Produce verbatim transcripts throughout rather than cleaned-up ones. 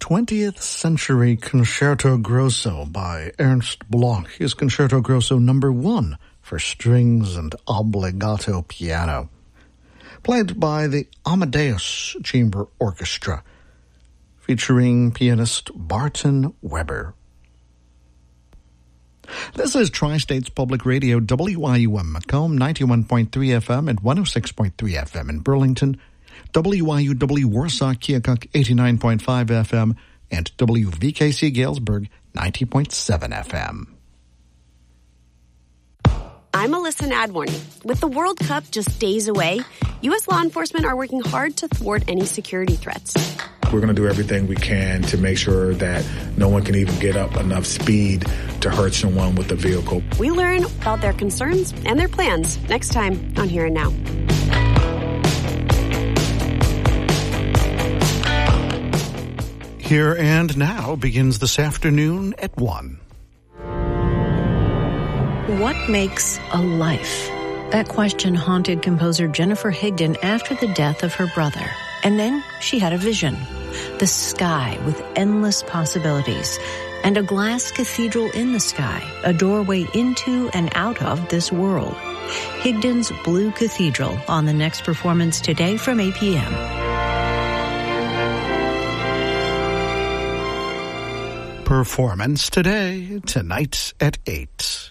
twentieth Century Concerto Grosso by Ernst Bloch is Concerto Grosso number one for strings and obbligato piano, played by the Amadeus Chamber Orchestra, featuring pianist Barton Weber. This is Tri-States Public Radio, W I U M Macomb, ninety-one point three F M and one oh six point three F M in Burlington, W I U W Warsaw Keokuk, eighty-nine point five F M, and W V K C Galesburg, ninety point seven F M. I'm Alyssa Nadworny. With the World Cup just days away, U S law enforcement are working hard to thwart any security threats. We're going to do everything we can to make sure that no one can even get up enough speed to hurt someone with the vehicle. We learn about their concerns and their plans next time on Here and Now. Here and Now begins this afternoon at one. What makes a life? That question haunted composer Jennifer Higdon after the death of her brother. And then she had a vision. The sky with endless possibilities. And a glass cathedral in the sky, a doorway into and out of this world. Higdon's Blue Cathedral on the next performance today from eight p.m. Performance today, tonight at eight.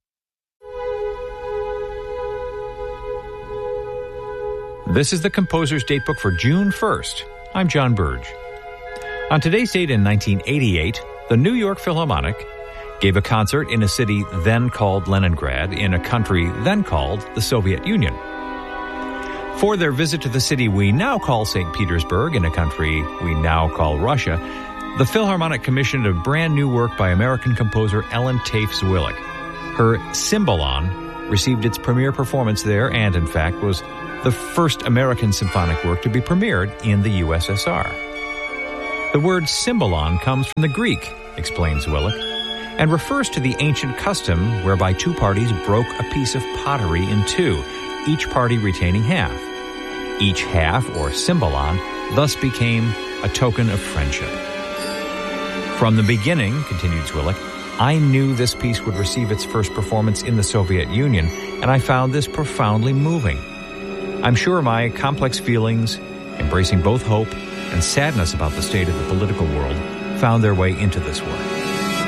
This is the Composer's Datebook for June first. I'm John Burge. On today's date in nineteen eighty-eight, the New York Philharmonic gave a concert in a city then called Leningrad, in a country then called the Soviet Union. For their visit to the city we now call Saint Petersburg, in a country we now call Russia, the Philharmonic commissioned a brand new work by American composer Ellen Tafe Zwillig. Her Cymbalon received its premiere performance there and, in fact, was the first American symphonic work to be premiered in the U S S R. The word Cymbalon comes from the Greek, explains Zwillig, and refers to the ancient custom whereby two parties broke a piece of pottery in two, each party retaining half. Each half, or Cymbalon, thus became a token of friendship. From the beginning, continued Zwillig, I knew this piece would receive its first performance in the Soviet Union, and I found this profoundly moving. I'm sure my complex feelings, embracing both hope and sadness about the state of the political world, found their way into this work.